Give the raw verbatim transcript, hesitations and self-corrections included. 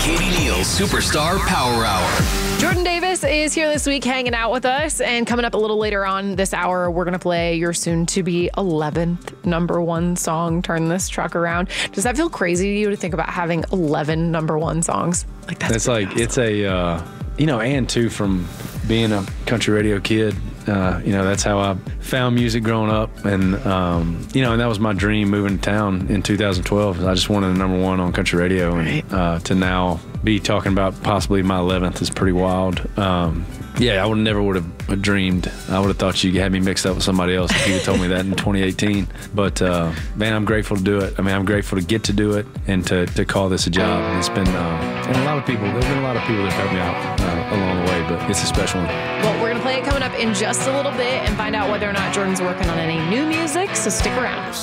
Katie Neal's Superstar Power Hour. Jordan Davis is here this week hanging out with us, and coming up a little later on this hour, we're going to play your soon-to-be eleventh number one song, Turn This Truck Around. Does that feel crazy to you to think about having eleven number one songs? Like that's It's like, awesome. it's a, uh, you know, and too, from being a country radio kid, uh, you know, that's how I found music growing up. And, um, you know, and that was my dream moving to town in two thousand twelve. I just wanted a number one on country radio. Right. And uh, to now be talking about possibly my eleventh is pretty wild. Um, yeah, I would never would have dreamed. I would have thought you had me mixed up with somebody else if you had told me that in twenty eighteen. But, uh, man, I'm grateful to do it. I mean, I'm grateful to get to do it and to, to call this a job. And it's been, uh, and a lot of people, there's been a lot of people that have helped me out uh, along the way, but it's a special one. Well, we're going to play it coming up in just a little bit and find out whether or not Jordan's working on any new music, so stick around.